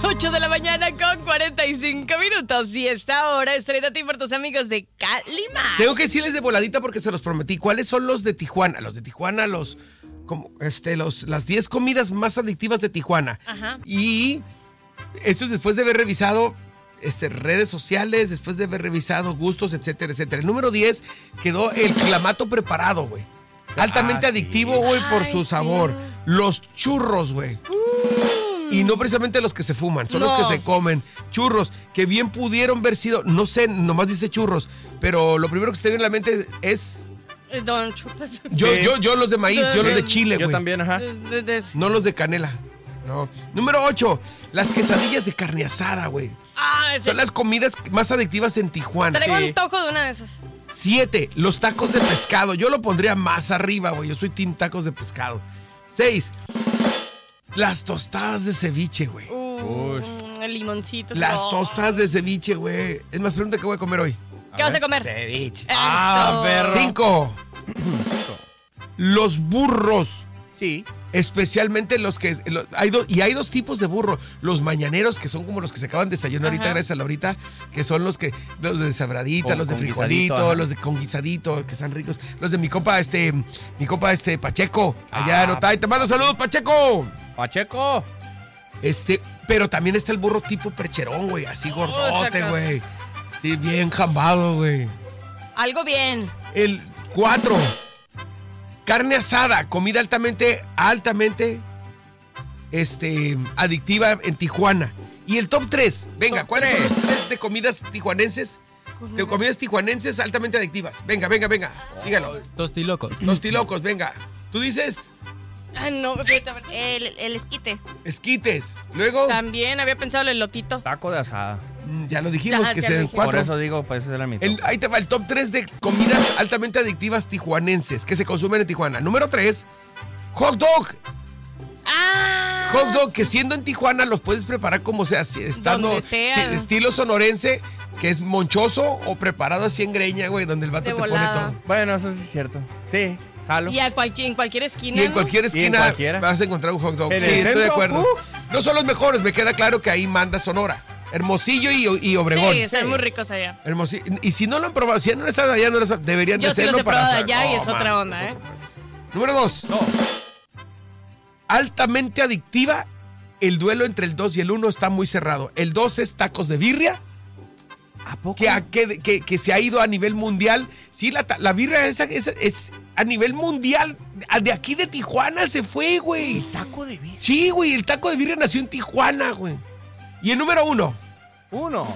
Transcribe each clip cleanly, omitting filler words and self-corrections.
8 de la mañana con 45 minutos. Y esta hora es traída a ti por tus amigos de Calimax. Tengo que decirles de voladita porque se los prometí. ¿Cuáles son los de Tijuana? Los de Tijuana, las 10 comidas más adictivas de Tijuana. Ajá. Y esto es después de haber revisado redes sociales, después de haber revisado gustos, etcétera, etcétera. El número 10 quedó el clamato preparado, güey. Altamente adictivo, güey, por su sabor. Los churros, güey. Y no precisamente los que se fuman, son los que se comen. Churros, que bien pudieron haber sido, no sé, nomás dice churros, pero lo primero que se te viene a la mente es... Don Chupas. Yo los de maíz, yo los de chile, güey. Yo también, ajá. No los de canela. No. Número 8, las quesadillas de carne asada, güey. Son las comidas más adictivas en Tijuana. Traigo un toco de una de esas. 7, los tacos de pescado. Yo lo pondría más arriba, güey. Yo soy team tacos de pescado. 6, las tostadas de ceviche, güey. El limoncito. Las tostadas de ceviche, güey. Es más, pregunta qué voy a comer hoy. ¿Qué vas a comer? Ceviche. Perro. 5, los burros. Sí. Especialmente los que... hay dos tipos de burro. Los mañaneros, que son como los que se acaban de desayunar ahorita, gracias a Laurita, que son los de sabradita, los de frijolito, los de con guisadito, que están ricos. Los de mi compa, Pacheco. Allá en Otay. Te mando saludos, Pacheco. Pacheco. Pero también está el burro tipo percherón, güey. Así gordote, sacas. güey. Sí, bien jambado, güey. Algo bien. El 4... carne asada, comida altamente adictiva en Tijuana. Y el top 3, venga, ¿cuáles son los 3 de comidas tijuanenses? De comidas tijuanenses altamente adictivas. Venga, dígalo. Tostilocos, venga. ¿Tú dices? No, El esquite. Esquites. Luego, también había pensado en el lotito. Taco de asada. ya lo dijimos, Ajá, que ya se lo den dijimos. 4. Por eso digo, pues ese era mi top. Ahí te va el top 3 de comidas altamente adictivas tijuanenses que se consumen en Tijuana. Número 3, hot dog. Hot dog, que siendo en Tijuana los puedes preparar como sea, estando donde sea. estilo sonorense, que es monchoso, o preparado así en greña, güey, donde el vato De te volada. pone todo. Bueno, eso sí es cierto. Sí, jalo. Y en cualquier esquina. Y en cualquier esquina cualquiera. vas a encontrar un hot dog. ¿En Sí, el estoy de centro? acuerdo. No son los mejores, me queda claro que ahí manda Sonora. Hermosillo y Obregón. Sí, están muy ricos allá. Hermosillo. Y si no lo han probado, si no están allá, no deberían Yo de sí hacerlo los he para probado saber. allá y Oh, es otra man, onda, es otra. Número 2. No. Altamente adictiva. El duelo entre el 2 y el 1 está muy cerrado. El 2 es tacos de birria. ¿A poco? Que se ha ido a nivel mundial. Sí, la birria es a nivel mundial. De aquí de Tijuana se fue, güey. ¿El taco de birria? Sí, güey, el taco de birria nació en Tijuana, güey. Y el número 1, 1.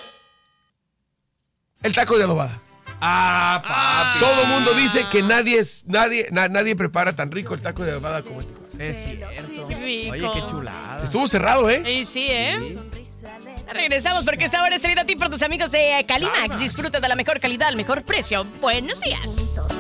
el taco de adobada. Papi. Todo el mundo dice que nadie prepara tan rico el taco de adobada como en Tijuana. Es cierto. Qué rico. Oye, qué chulada. Estuvo cerrado, ¿eh? Y sí, ¿eh? Regresamos porque esta hora es traída a ti por tus amigos de Calimax. Disfruta de la mejor calidad, al mejor precio. Buenos días.